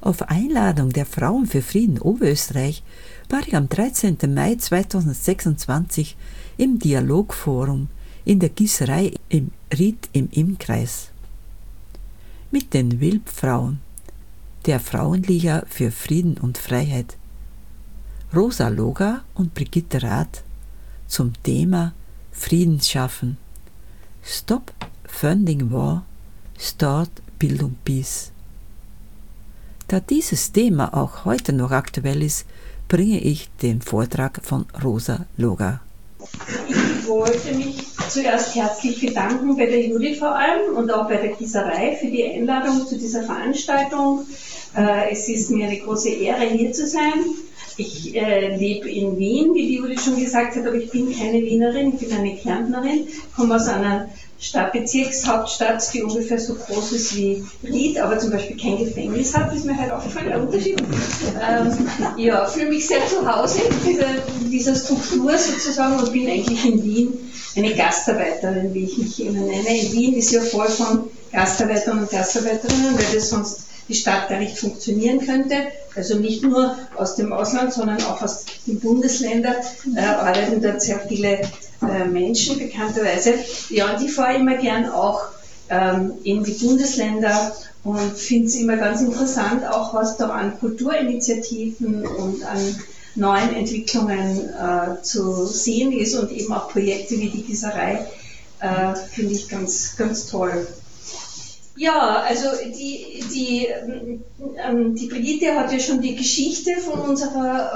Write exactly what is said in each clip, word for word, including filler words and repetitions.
Auf Einladung der Frauen für Frieden Oberösterreich war ich am dreizehnten Mai zweitausendsechsundzwanzig im Dialogforum in der Gießerei im Ried im Innkreis mit den Wilp-Frauen der Frauenliga für Frieden und Freiheit, Rosa Loga und Brigitte Rath, zum Thema Frieden schaffen. Stop Funding War, Start Bildung Peace. Da dieses Thema auch heute noch aktuell ist, bringe ich den Vortrag von Rosa Loga. Ich wollte mich zuerst herzlich bedanken bei der Judith vor allem und auch bei der Gießerei für die Einladung zu dieser Veranstaltung. Es ist mir eine große Ehre, hier zu sein. Ich äh, lebe in Wien, wie die Judith schon gesagt hat, aber ich bin keine Wienerin, ich bin eine Kärntnerin, komme aus einer Stadt, Bezirkshauptstadt, die ungefähr so groß ist wie Ried, aber zum Beispiel kein Gefängnis hat, ist mir halt aufgefallen, der Unterschied. Ähm, ja, fühle mich sehr zu Hause in dieser, in dieser Struktur sozusagen und bin eigentlich in Wien eine Gastarbeiterin, wie ich mich immer nenne. In Wien ist ja voll von Gastarbeitern und Gastarbeiterinnen, weil das sonst die Stadt gar nicht funktionieren könnte. Also nicht nur aus dem Ausland, sondern auch aus den Bundesländern äh, arbeiten dort sehr viele äh, Menschen, bekannterweise. Ja, und ich fahre immer gern auch ähm, in die Bundesländer und finde es immer ganz interessant, auch was da an Kulturinitiativen und an neuen Entwicklungen äh, zu sehen ist und eben auch Projekte wie die Gießerei äh, finde ich ganz, ganz toll. Ja, also die, die, ähm, die Brigitte hat ja schon die Geschichte von unserer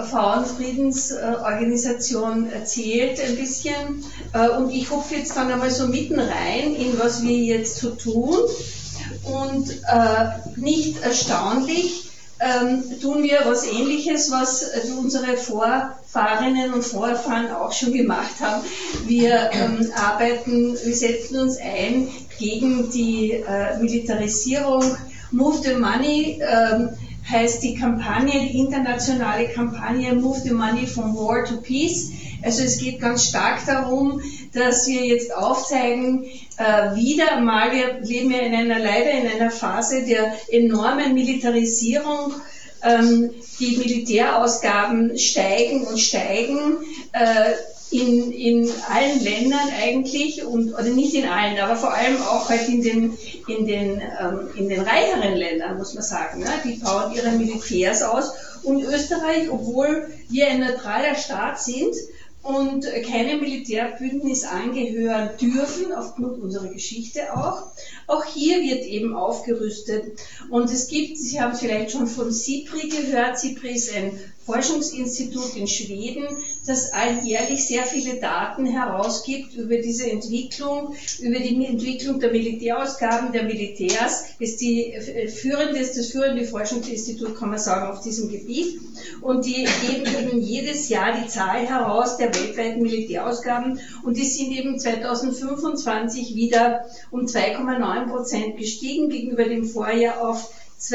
Frauenfriedensorganisation erzählt ein bisschen äh, und ich hopfe jetzt dann einmal so mitten rein in was wir jetzt so tun und äh, nicht erstaunlich ähm, tun wir was Ähnliches, was unsere Vorfahrinnen und Vorfahren auch schon gemacht haben. Wir ähm, arbeiten, wir setzen uns ein gegen die äh, Militarisierung. Move the Money ähm, heißt die Kampagne, die internationale Kampagne Move the Money from War to Peace. Also es geht ganz stark darum, dass wir jetzt aufzeigen, äh, wieder mal, wir leben ja in einer, leider in einer Phase der enormen Militarisierung. Ähm, die Militärausgaben steigen und steigen. Äh, In, in allen Ländern eigentlich, und, oder nicht in allen, aber vor allem auch halt in den, in den, ähm, in den reicheren Ländern, muss man sagen. Ne? Die bauen ihre Militärs aus. Und Österreich, obwohl wir ein neutraler Staat sind und keinem Militärbündnis angehören dürfen, aufgrund unserer Geschichte auch, auch hier wird eben aufgerüstet. Und es gibt, Sie haben es vielleicht schon von SIPRI gehört, SIPRI ist ein Forschungsinstitut in Schweden, das alljährlich sehr viele Daten herausgibt über diese Entwicklung, über die Entwicklung der Militärausgaben der Militärs. Ist die führende, ist das führende Forschungsinstitut, kann man sagen, auf diesem Gebiet. Und die geben eben jedes Jahr die Zahl heraus der weltweiten Militärausgaben. Und die sind eben zweitausendfünfundzwanzig wieder um zwei Komma neun Prozent gestiegen gegenüber dem Vorjahr auf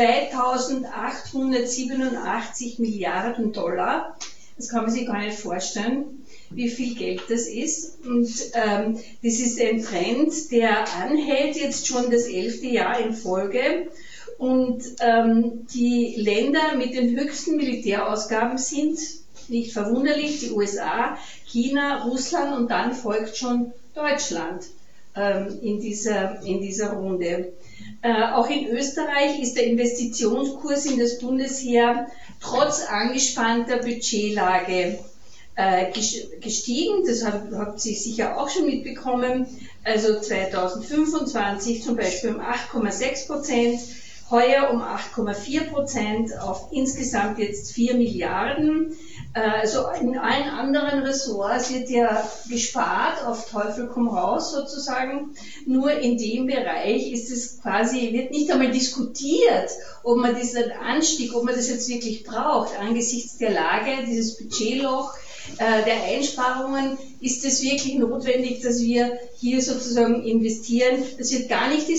zweitausendachthundertsiebenundachtzig Milliarden Dollar. Das kann man sich gar nicht vorstellen, wie viel Geld das ist. Und ähm, das ist ein Trend, der anhält jetzt schon das elfte Jahr in Folge. Und ähm, die Länder mit den höchsten Militärausgaben sind, nicht verwunderlich, die U S A, China, Russland und dann folgt schon Deutschland ähm, in dieser, in dieser Runde. Äh, auch in Österreich ist der Investitionskurs in das Bundesheer trotz angespannter Budgetlage äh, gestiegen. Das habt, habt ihr sicher auch schon mitbekommen. Also zweitausendfünfundzwanzig zum Beispiel um acht Komma sechs Prozent, heuer um acht Komma vier Prozent auf insgesamt jetzt vier Milliarden. Also in allen anderen Ressorts wird ja gespart, auf Teufel komm raus sozusagen. Nur in dem Bereich ist es quasi, wird nicht einmal diskutiert, ob man diesen Anstieg, ob man das jetzt wirklich braucht, angesichts der Lage, dieses Budgetloch, äh, der Einsparungen, ist es wirklich notwendig, dass wir hier sozusagen investieren. Das wird gar nicht diskutiert.